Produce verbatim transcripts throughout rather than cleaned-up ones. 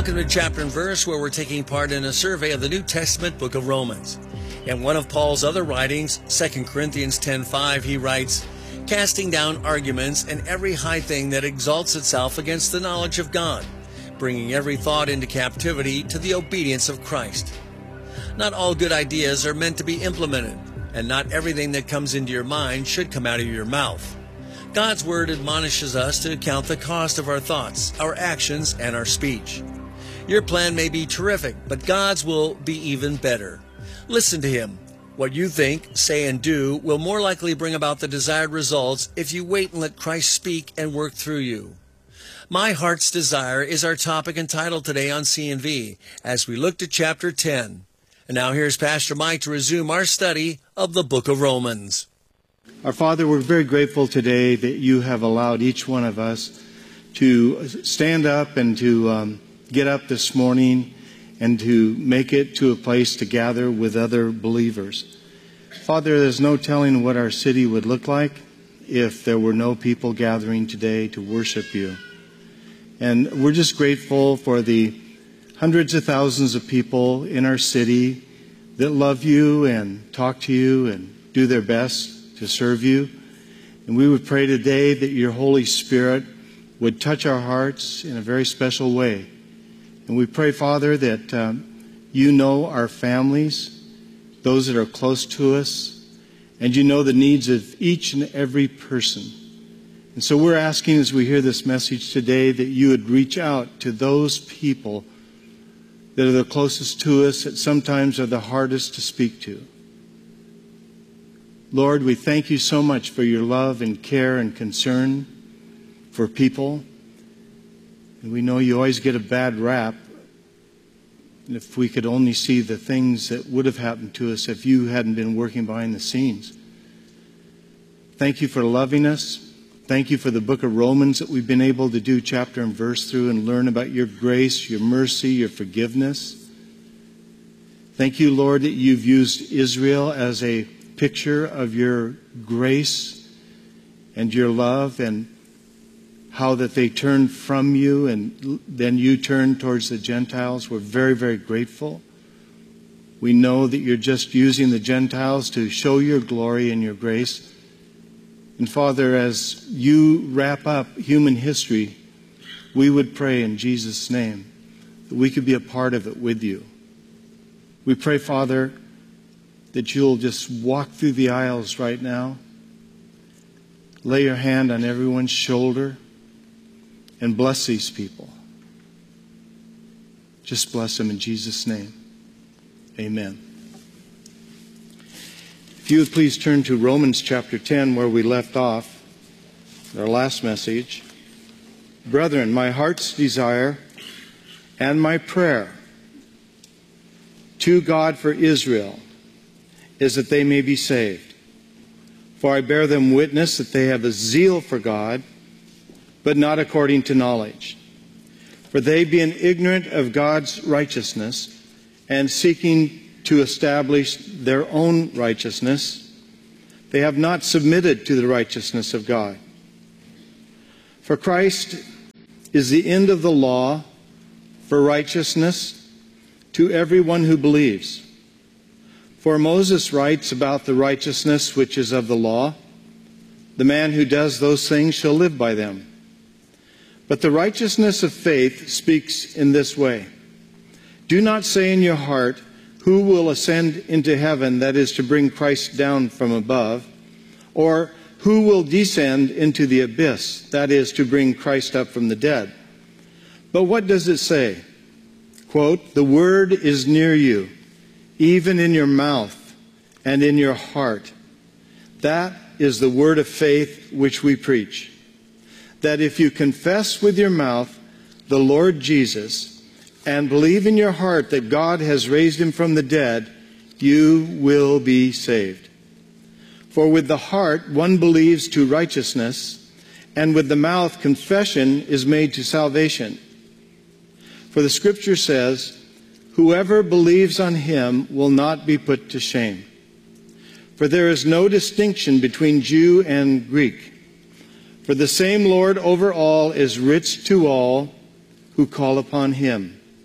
Welcome to Chapter and Verse, where we're taking part in a survey of the New Testament book of Romans. In one of Paul's other writings, Second Corinthians ten five, he writes, "Casting down arguments and every high thing that exalts itself against the knowledge of God, bringing every thought into captivity to the obedience of Christ." Not all good ideas are meant to be implemented, and not everything that comes into your mind should come out of your mouth. God's Word admonishes us to account the cost of our thoughts, our actions, and our speech. Your plan may be terrific, but God's will be even better. Listen to Him. What you think, say, and do will more likely bring about the desired results if you wait and let Christ speak and work through you. My Heart's Desire is our topic and title today on C and V as we look to Chapter ten. And now here's Pastor Mike to resume our study of the book of Romans. Our Father, we're very grateful today that you have allowed each one of us to stand up and to um, get up this morning and to make it to a place to gather with other believers. Father, there's no telling what our city would look like if there were no people gathering today to worship you. And we're just grateful for the hundreds of thousands of people in our city that love you and talk to you and do their best to serve you. And we would pray today that your Holy Spirit would touch our hearts in a very special way. And we pray, Father, that um, you know our families, those that are close to us, and you know the needs of each and every person. And so we're asking as we hear this message today that you would reach out to those people that are the closest to us, that sometimes are the hardest to speak to. Lord, we thank you so much for your love and care and concern for people. And we know you always get a bad rap. And if we could only see the things that would have happened to us if you hadn't been working behind the scenes. Thank you for loving us. Thank you for the book of Romans that we've been able to do chapter and verse through and learn about your grace, your mercy, your forgiveness. Thank you, Lord, that you've used Israel as a picture of your grace and your love, and how that they turned from you and then you turned towards the Gentiles. We're very, very grateful. We know that you're just using the Gentiles to show your glory and your grace. And Father, as you wrap up human history, we would pray in Jesus' name that we could be a part of it with you. We pray, Father, that you'll just walk through the aisles right now, lay your hand on everyone's shoulder, and bless these people. Just bless them in Jesus' name. Amen. If you would please turn to Romans chapter ten, where we left off, our last message. Brethren, my heart's desire and my prayer to God for Israel is that they may be saved. For I bear them witness that they have a zeal for God, but not according to knowledge. For they, being ignorant of God's righteousness, and seeking to establish their own righteousness, they have not submitted to the righteousness of God. For Christ is the end of the law for righteousness to everyone who believes. For Moses writes about the righteousness which is of the law, the man who does those things shall live by them. But the righteousness of faith speaks in this way. Do not say in your heart, who will ascend into heaven, that is to bring Christ down from above, or who will descend into the abyss, that is to bring Christ up from the dead. But what does it say? Quote, the word is near you, even in your mouth and in your heart. That is the word of faith which we preach. That if you confess with your mouth the Lord Jesus and believe in your heart that God has raised him from the dead, you will be saved. For with the heart one believes to righteousness, and with the mouth confession is made to salvation. For the Scripture says, whoever believes on him will not be put to shame. For there is no distinction between Jew and Greek. For the same Lord over all is rich to all who call upon him.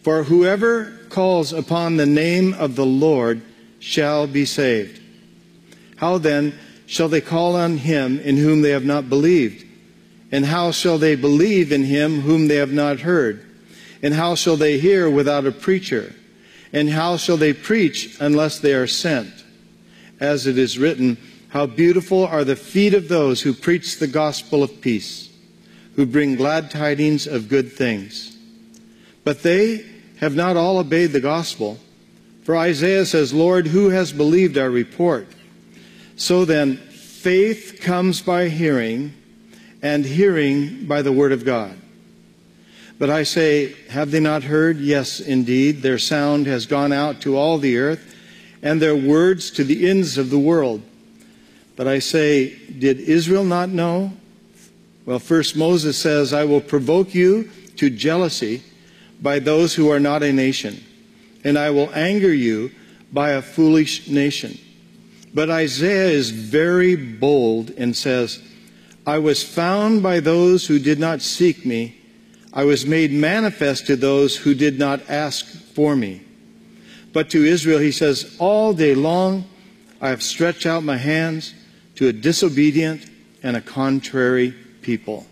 For whoever calls upon the name of the Lord shall be saved. How then shall they call on him in whom they have not believed? And how shall they believe in him whom they have not heard? And how shall they hear without a preacher? And how shall they preach unless they are sent? As it is written, how beautiful are the feet of those who preach the gospel of peace, who bring glad tidings of good things. But they have not all obeyed the gospel. For Isaiah says, Lord, who has believed our report? So then, faith comes by hearing, and hearing by the word of God. But I say, have they not heard? Yes, indeed, their sound has gone out to all the earth, and their words to the ends of the world. But I say, did Israel not know? Well, first Moses says, I will provoke you to jealousy by those who are not a nation, and I will anger you by a foolish nation. But Isaiah is very bold and says, I was found by those who did not seek me. I was made manifest to those who did not ask for me. But to Israel he says, all day long I have stretched out my hands to a disobedient and a contrary people.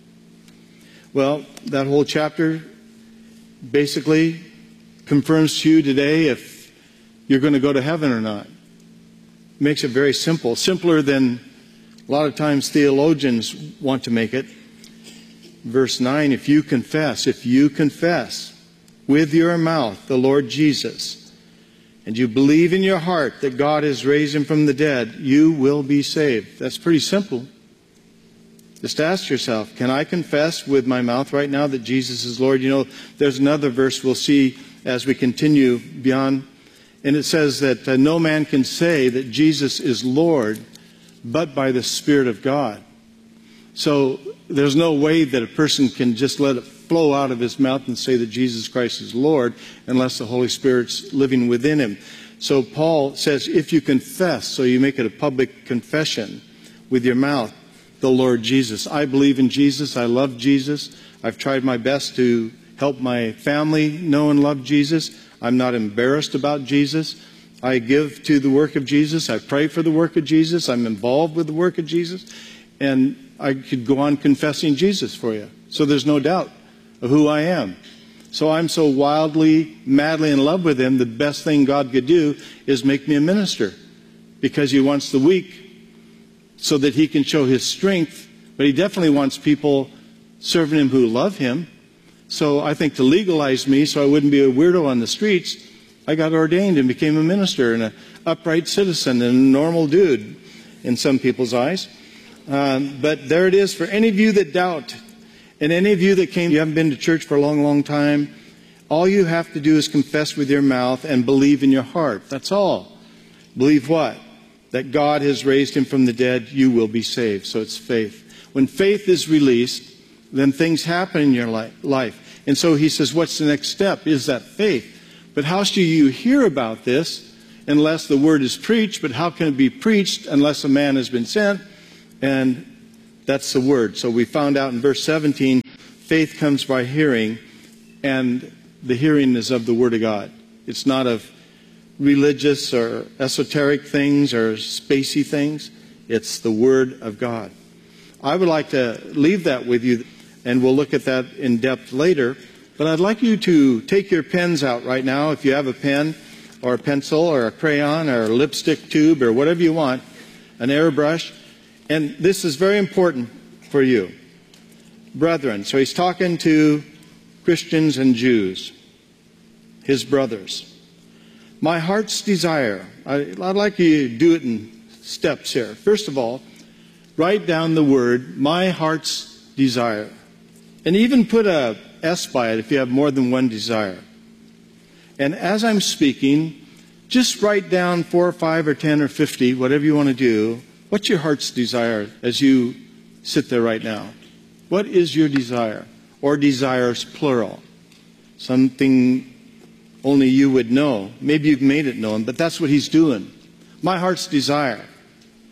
Well, that whole chapter basically confirms to you today if you're going to go to heaven or not. It makes it very simple, simpler than a lot of times theologians want to make it. Verse nine, if you confess, if you confess with your mouth the Lord Jesus, and you believe in your heart that God has raised him from the dead, you will be saved. That's pretty simple. Just ask yourself, can I confess with my mouth right now that Jesus is Lord? You know, there's another verse we'll see as we continue beyond, and it says that uh, no man can say that Jesus is Lord but by the Spirit of God. So there's no way that a person can just let it flow out of his mouth and say that Jesus Christ is Lord unless the Holy Spirit's living within him. So Paul says if you confess, so you make it a public confession with your mouth, the Lord Jesus. I believe in Jesus. I love Jesus. I've tried my best to help my family know and love Jesus. I'm not embarrassed about Jesus. I give to the work of Jesus. I pray for the work of Jesus. I'm involved with the work of Jesus. And I could go on confessing Jesus for you. So there's no doubt of who I am. So I'm so wildly, madly in love with him, the best thing God could do is make me a minister. Because he wants the weak so that he can show his strength. But he definitely wants people serving him who love him. So I think to legalize me so I wouldn't be a weirdo on the streets, I got ordained and became a minister and an upright citizen and a normal dude in some people's eyes. Um, but there it is for any of you that doubt. And any of you that came, you haven't been to church for a long, long time, all you have to do is confess with your mouth and believe in your heart. That's all. Believe what? That God has raised him from the dead, you will be saved. So it's faith. When faith is released, then things happen in your life. And so he says, what's the next step? Is that faith? But how shall you hear about this unless the word is preached? But how can it be preached unless a man has been sent? And that's the word. So we found out in verse seventeen, faith comes by hearing, and the hearing is of the word of God. It's not of religious or esoteric things or spacey things. It's the word of God. I would like to leave that with you, and we'll look at that in depth later. But I'd like you to take your pens out right now, if you have a pen or a pencil or a crayon or a lipstick tube or whatever you want, an airbrush. And this is very important for you. Brethren, so he's talking to Christians and Jews, his brothers. My heart's desire, I'd like you to do it in steps here. First of all, write down the word, my heart's desire. And even put a S by it if you have more than one desire. And as I'm speaking, just write down four or five or ten or fifty, whatever you want to do. What's your heart's desire as you sit there right now? What is your desire? Or desires, plural. Something only you would know. Maybe you've made it known, but that's what he's doing. My heart's desire.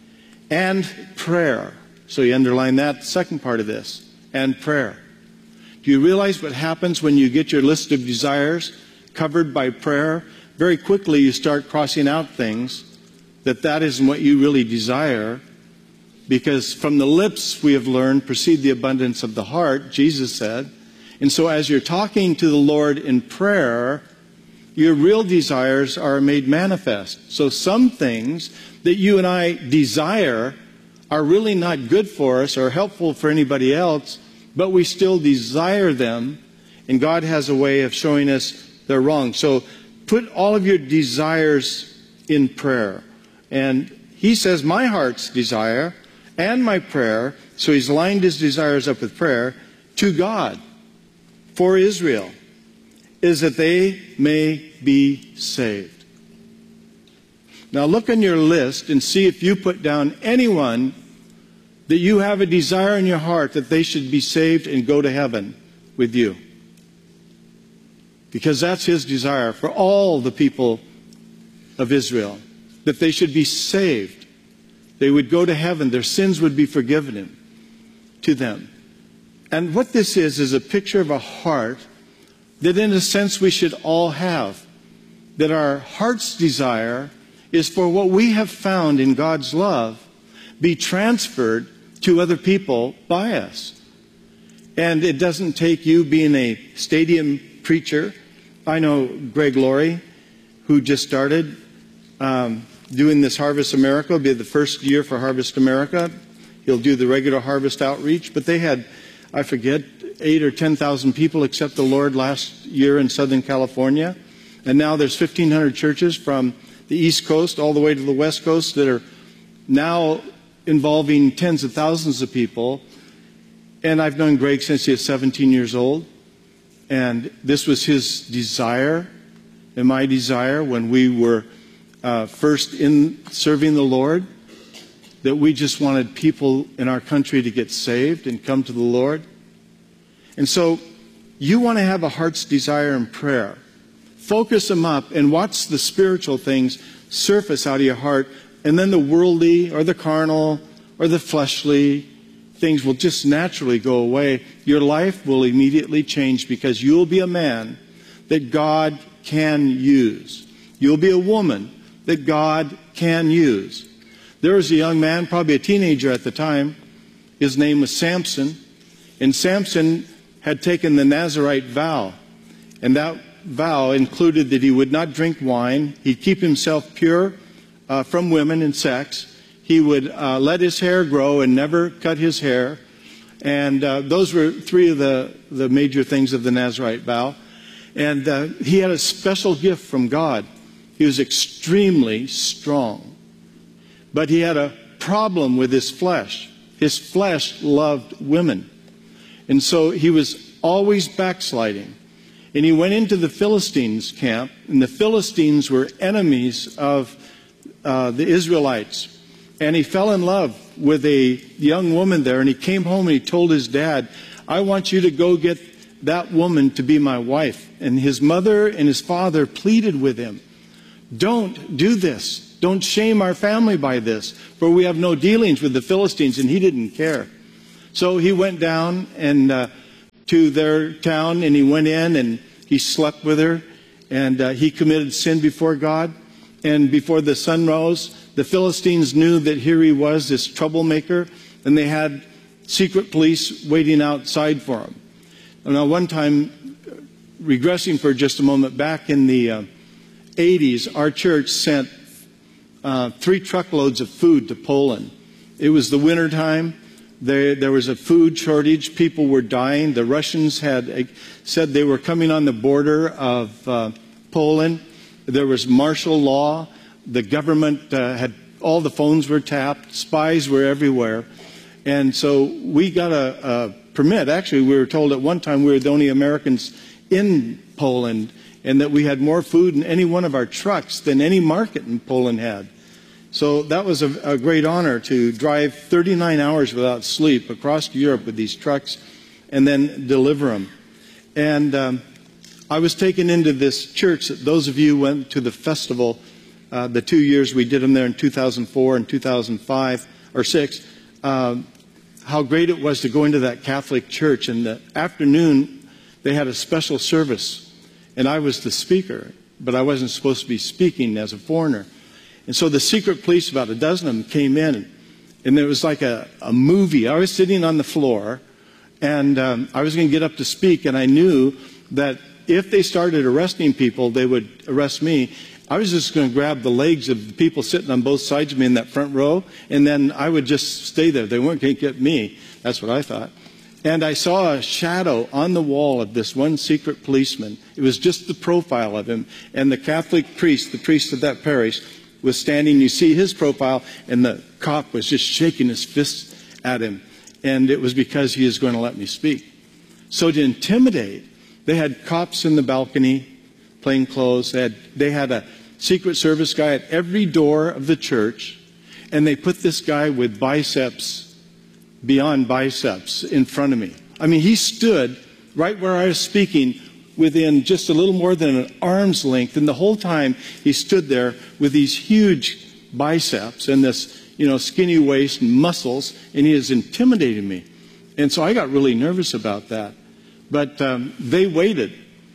And prayer. So you underline that second part of this. And prayer. Do you realize what happens when you get your list of desires covered by prayer? Very quickly you start crossing out things that that isn't what you really desire, because from the lips, we have learned, proceed the abundance of the heart, Jesus said. And so as you're talking to the Lord in prayer, your real desires are made manifest. So some things that you and I desire are really not good for us or helpful for anybody else, but we still desire them, and God has a way of showing us they're wrong. So put all of your desires in prayer. And he says, my heart's desire and my prayer, so he's lined his desires up with prayer, to God for Israel, is that they may be saved. Now look on your list and see if you put down anyone that you have a desire in your heart that they should be saved and go to heaven with you. Because that's his desire for all the people of Israel, that they should be saved. They would go to heaven. Their sins would be forgiven to them. And what this is, is a picture of a heart that in a sense we should all have. That our heart's desire is for what we have found in God's love be transferred to other people by us. And it doesn't take you being a stadium preacher. I know Greg Laurie, who just started um, doing this Harvest America. It'll be the first year for Harvest America. He'll do the regular harvest outreach. But they had, I forget, eight or ten thousand people accept the Lord last year in Southern California. And now there's fifteen hundred churches from the East Coast all the way to the West Coast that are now involving tens of thousands of people. And I've known Greg since he was seventeen years old. And this was his desire and my desire when we were uh, first in serving the Lord, that we just wanted people in our country to get saved and come to the Lord. And so you want to have a heart's desire in prayer. Focus them up and watch the spiritual things surface out of your heart, and then the worldly or the carnal or the fleshly things will just naturally go away. Your life will immediately change because you'll be a man that God can use. You'll be a woman that God can use. There was a young man, probably a teenager at the time. His name was Samson. And Samson had taken the Nazirite vow. And that vow included that he would not drink wine. He'd keep himself pure uh, from women and sex. He would uh, let his hair grow and never cut his hair. And uh, those were three of the, the major things of the Nazirite vow. And uh, he had a special gift from God. He was extremely strong. But he had a problem with his flesh. His flesh loved women. And so he was always backsliding. And he went into the Philistines' camp, and the Philistines were enemies of uh, the Israelites. And he fell in love with a young woman there, and he came home and he told his dad, I want you to go get that woman to be my wife. And his mother and his father pleaded with him, don't do this. Don't shame our family by this, for we have no dealings with the Philistines. And he didn't care. So he went down and uh, to their town, and he went in and he slept with her, and uh, he committed sin before God. And before the sun rose, the Philistines knew that here he was, this troublemaker, and they had secret police waiting outside for him. Now, one time, regressing for just a moment, back in the uh, eighties, our church sent uh, three truckloads of food to Poland. It was the winter time. There, there was a food shortage. People were dying. The Russians had uh, said they were coming on the border of uh, Poland. There was martial law. The government uh, had, all the phones were tapped. Spies were everywhere. And so we got a, a permit. Actually, we were told at one time we were the only Americans in Poland, and that we had more food in any one of our trucks than any market in Poland had. So that was a, a great honor to drive thirty-nine hours without sleep across Europe with these trucks and then deliver them. And um, I was taken into this church. Those of you who went to the festival, uh, the two years we did them there in two thousand four and two thousand five or six, uh, how great it was to go into that Catholic church. In the afternoon, they had a special service, and I was the speaker, but I wasn't supposed to be speaking as a foreigner. And so the secret police, about a dozen of them, came in, and it was like a, a movie. I was sitting on the floor, and um, I was going to get up to speak, and I knew that if they started arresting people, they would arrest me. I was just going to grab the legs of the people sitting on both sides of me in that front row, and then I would just stay there. They weren't going to get me. That's what I thought. And I saw a shadow on the wall of this one secret policeman. It was just the profile of him. And the Catholic priest, the priest of that parish, was standing. You see his profile, and the cop was just shaking his fist at him. And it was because he was going to let me speak. So to intimidate, they had cops in the balcony, plain clothes. They had, they had a Secret Service guy at every door of the church, and they put this guy with biceps beyond biceps in front of me. I mean, he stood right where I was speaking within just a little more than an arm's length, and the whole time he stood there with these huge biceps and this, you know, skinny waist and muscles, and he is intimidating me. And so I got really nervous about that. But um, they waited,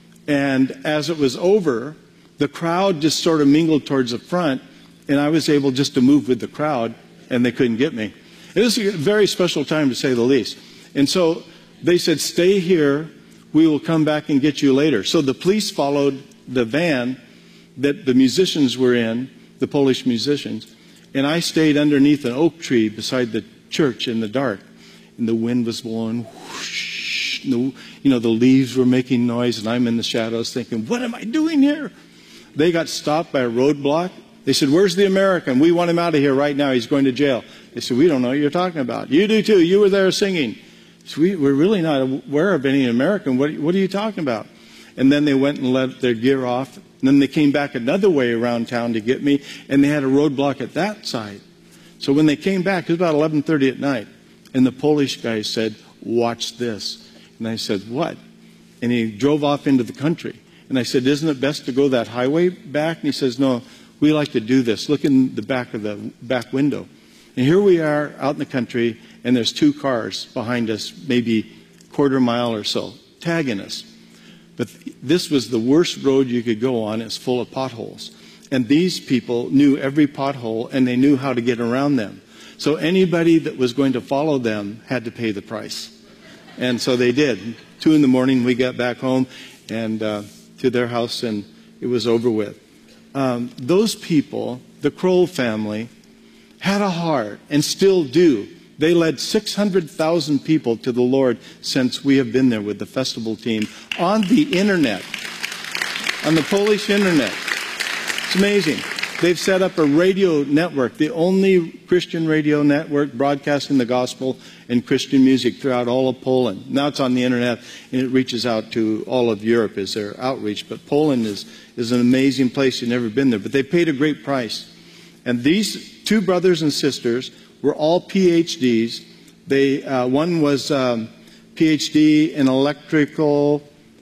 and as it was over, the crowd just sort of mingled towards the front, and I was able just to move with the crowd, and they couldn't get me. It was a very special time, to say the least. And so they said, stay here, we will come back and get you later. So the police followed the van that the musicians were in, the Polish musicians, and I stayed underneath an oak tree beside the church in the dark. And the wind was blowing, whoosh, the, you know, the leaves were making noise, and I'm in the shadows thinking, what am I doing here? They got stopped by a roadblock. They said, where's the American? We want him out of here right now. He's going to jail. They said, we don't know what you're talking about. You do too. You were there singing. So we, we're really not aware of any American. What, what are you talking about? And then they went and let their gear off. And then they came back another way around town to get me, and they had a roadblock at that side. So when they came back, it was about eleven thirty at night, and the Polish guy said, watch this. And I said, what? And he drove off into the country. And I said, isn't it best to go that highway back? And he says, no, we like to do this. Look in the back of the back window. And here we are out in the country, and there's two cars behind us, maybe a quarter mile or so, tagging us. But this was the worst road you could go on. It's full of potholes. And these people knew every pothole, and they knew how to get around them. So anybody that was going to follow them had to pay the price. And so they did. Two in the morning, we got back home and uh, to their house, and it was over with. Um, those people, the Kroll family, had a heart and still do. They led six hundred thousand people to the Lord since we have been there with the festival team on the internet, on the Polish internet. It's amazing. They've set up a radio network, the only Christian radio network broadcasting the gospel and Christian music throughout all of Poland. Now it's on the internet, and it reaches out to all of Europe as their outreach. But Poland is, is an amazing place. You've never been there. But they paid a great price. And these two brothers and sisters were all P H Ds. They, uh, one was um, P H D in electrical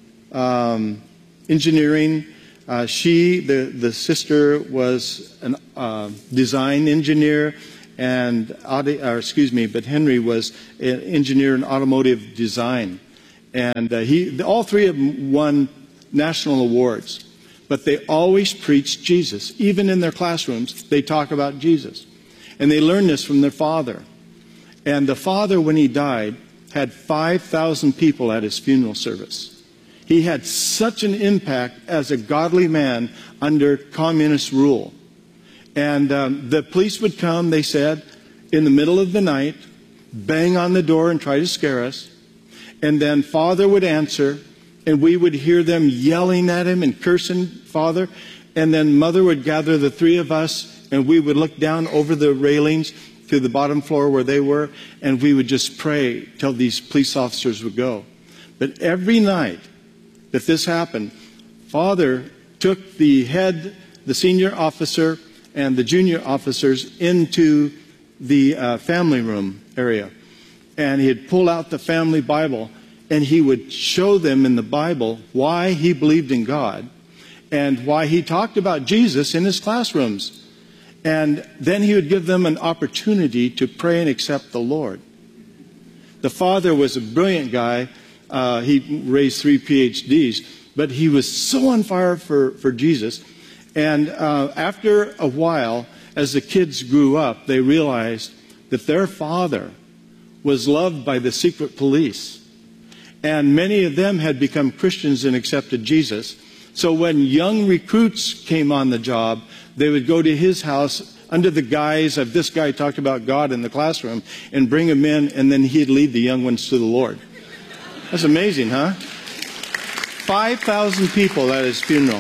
um, engineering. Uh, she, the, the sister, was a uh, design engineer, and, or excuse me, but Henry was an engineer in automotive design. And uh, he, all three of them won national awards. But they always preached Jesus. Even in their classrooms, they talk about Jesus. And they learned this from their father. And the father, when he died, had five thousand people at his funeral service. He had such an impact as a godly man under communist rule. And um, the police would come, they said, in the middle of the night, bang on the door and try to scare us. And then Father would answer, and we would hear them yelling at him and cursing Father. And then Mother would gather the three of us, and we would look down over the railings to the bottom floor where they were, and we would just pray till these police officers would go. But every night that this happened, Father took the head, the senior officer, and the junior officers into the uh, family room area. And he'd pull out the family Bible, and he would show them in the Bible why he believed in God and why he talked about Jesus in his classrooms. And then he would give them an opportunity to pray and accept the Lord. The father was a brilliant guy. Uh, he raised three P H Ds, but he was so on fire for, for Jesus. And uh, after a while, as the kids grew up, they realized that their father was loved by the secret police. And many of them had become Christians and accepted Jesus. So when young recruits came on the job, they would go to his house under the guise of this guy talked about God in the classroom and bring him in, and then he'd lead the young ones to the Lord. That's amazing, huh? five thousand people at his funeral.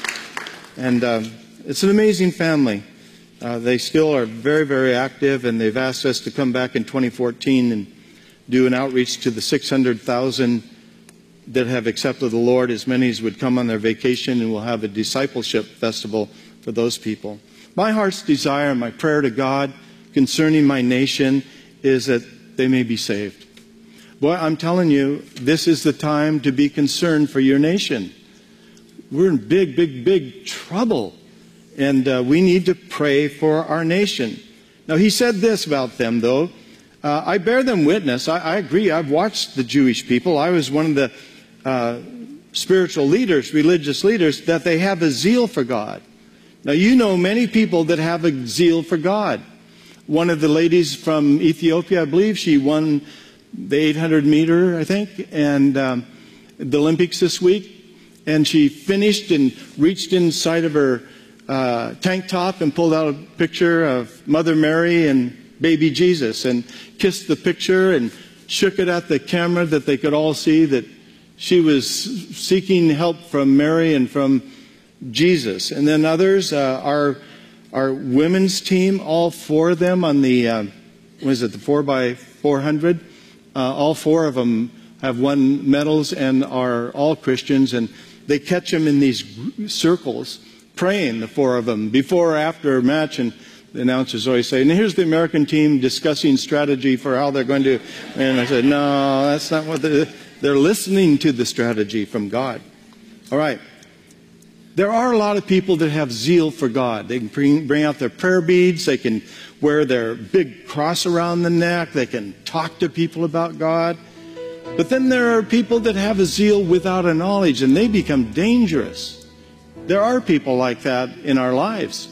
And uh, it's an amazing family. Uh, they still are very, very active, and they've asked us to come back in twenty fourteen and do an outreach to the six hundred thousand that have accepted the Lord. As many as would come on their vacation, and we'll have a discipleship festival for those people. My heart's desire, my prayer to God concerning my nation is that they may be saved. Boy, I'm telling you, this is the time to be concerned for your nation. We're in big, big, big trouble. And uh, we need to pray for our nation. Now, he said this about them, though. Uh, I bear them witness. I, I agree. I've watched the Jewish people. I was one of the uh, spiritual leaders, religious leaders, that they have a zeal for God. Now, you know many people that have a zeal for God. One of the ladies from Ethiopia, I believe, she won the eight hundred meter, I think, and um, the Olympics this week. And she finished and reached inside of her uh, tank top and pulled out a picture of Mother Mary and baby Jesus and kissed the picture and shook it at the camera that they could all see that she was seeking help from Mary and from Jesus. And then others, uh, our our women's team, all four of them on the, uh, what is it, the four by four hundred, uh, all four of them have won medals and are all Christians, and they catch them in these circles, praying, the four of them, before or after a match, and the announcers always say, and here's the American team discussing strategy for how they're going to, and I said, no, that's not what they're, they're listening to the strategy from God. All right. There are a lot of people that have zeal for God. They can bring, bring out their prayer beads. They can wear their big cross around the neck. They can talk to people about God. But then there are people that have a zeal without a knowledge, and they become dangerous. There are people like that in our lives.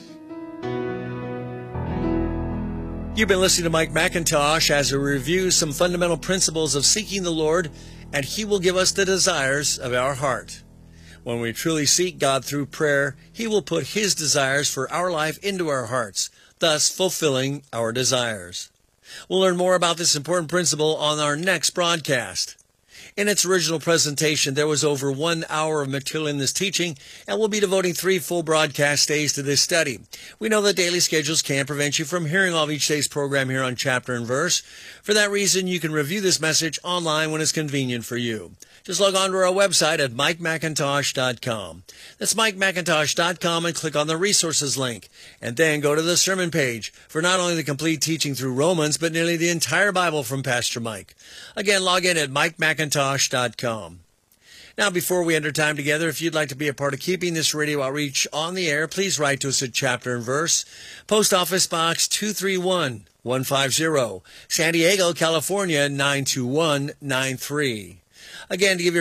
You've been listening to Mike MacIntosh as he reviews some fundamental principles of seeking the Lord, and He will give us the desires of our heart. When we truly seek God through prayer, He will put His desires for our life into our hearts, thus fulfilling our desires. We'll learn more about this important principle on our next broadcast. In its original presentation, there was over one hour of material in this teaching, and we'll be devoting three full broadcast days to this study. We know that daily schedules can prevent you from hearing all of each day's program here on Chapter and Verse. For that reason, you can review this message online when it's convenient for you. Just log on to our website at mike macintosh dot com. That's mike macintosh dot com, and click on the resources link. And then go to the sermon page for not only the complete teaching through Romans, but nearly the entire Bible from Pastor Mike. Again, log in at mike macintosh dot com. Now, before we end our time together, if you'd like to be a part of keeping this radio outreach on the air, please write to us at Chapter and Verse, Post Office Box two three one, one five zero, San Diego, California, nine two one nine three. Again, to give you